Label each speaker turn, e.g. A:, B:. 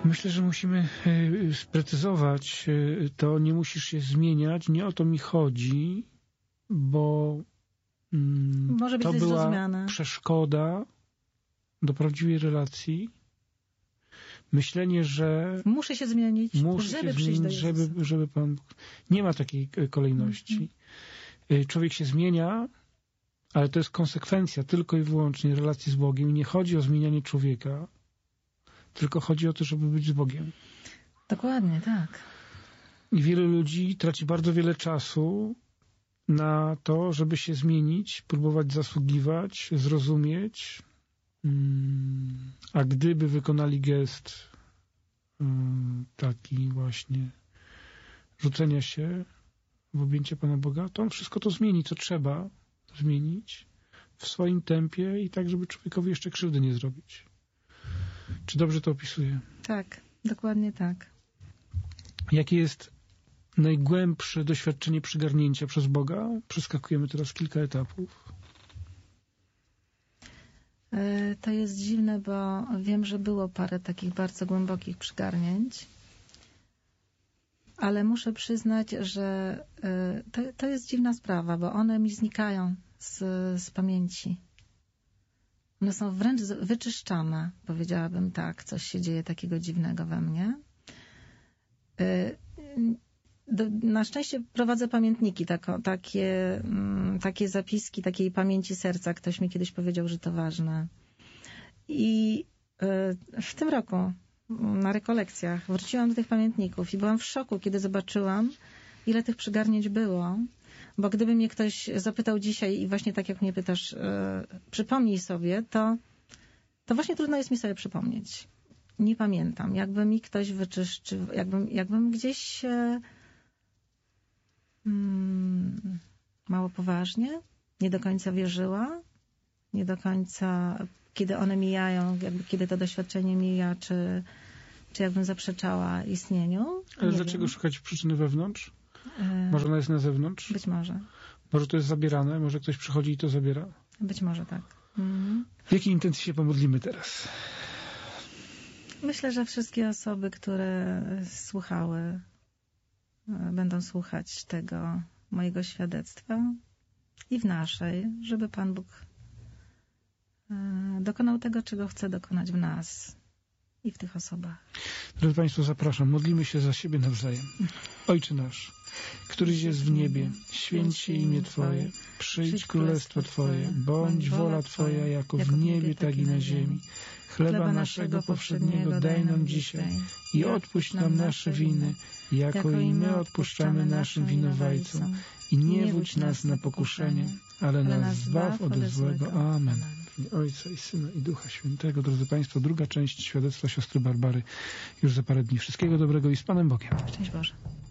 A: Myślę, że musimy sprecyzować to, nie musisz się zmieniać, nie o to mi chodzi, bo
B: Może być
A: to była
B: zrozumiane.
A: przeszkoda do prawdziwej relacji. Myślenie, że
B: Muszę się zmienić, żeby przyjść do Jezusa.
A: żeby Pan... Nie ma takiej kolejności. Człowiek się zmienia, ale to jest konsekwencja tylko i wyłącznie relacji z Bogiem. Nie chodzi o zmienianie człowieka, tylko chodzi o to, żeby być z Bogiem.
B: Dokładnie, tak.
A: I wielu ludzi traci bardzo wiele czasu na to, żeby się zmienić, próbować zasługiwać, zrozumieć. A gdyby wykonali gest taki właśnie rzucenia się w objęcie Pana Boga, to On wszystko to zmieni, co trzeba zmienić w swoim tempie i tak, żeby człowiekowi jeszcze krzywdy nie zrobić. Czy dobrze to opisuję?
B: Tak, dokładnie tak.
A: Jakie jest najgłębsze doświadczenie przygarnięcia przez Boga? Przeskakujemy teraz kilka etapów.
B: To jest dziwne, bo wiem, że było parę takich bardzo głębokich przygarnięć, ale muszę przyznać, że to jest dziwna sprawa, bo one mi znikają z pamięci. One są wręcz wyczyszczane, powiedziałabym tak. Coś się dzieje takiego dziwnego we mnie. Na szczęście prowadzę pamiętniki, takie zapiski, takiej pamięci serca. Ktoś mi kiedyś powiedział, że to ważne. I w tym roku na rekolekcjach wróciłam do tych pamiętników i byłam w szoku, kiedy zobaczyłam, ile tych przygarnięć było. Bo gdyby mnie ktoś zapytał dzisiaj i właśnie tak jak mnie pytasz, przypomnij sobie, to właśnie trudno jest mi sobie przypomnieć. Nie pamiętam. Jakby mi ktoś wyczyszczył, jakbym gdzieś mało poważnie, nie do końca wierzyła, nie do końca, kiedy one mijają, kiedy to doświadczenie mija, czy jakbym zaprzeczała istnieniu.
A: Ale dlaczego szukać przyczyny wewnątrz? Może ona jest na zewnątrz?
B: Być może.
A: Może to jest zabierane? Może ktoś przychodzi i to zabiera?
B: Być może tak.
A: W jakiej intencji się pomodlimy teraz?
B: Myślę, że wszystkie osoby, które słuchały, będą słuchać tego mojego świadectwa i w naszej, żeby Pan Bóg dokonał tego, czego chce dokonać w nas i w tych osobach.
A: Drodzy Państwo, zapraszam. Modlimy się za siebie nawzajem. Ojcze nasz, któryś jest w niebie, święć się imię Twoje, przyjdź królestwo Twoje, bądź wola Twoja jako w niebie, tak i na ziemi. Chleba naszego powszedniego daj nam dzisiaj i odpuść nam nasze winy, jako i my odpuszczamy naszym winowajcom. I nie wódź nas na pokuszenie, ale nas zbaw ode złego. Amen. W imię Ojca i Syna i Ducha Świętego. Drodzy Państwo, druga część świadectwa siostry Barbary już za parę dni. Wszystkiego dobrego i z Panem Bogiem.
B: Szczęść Boże.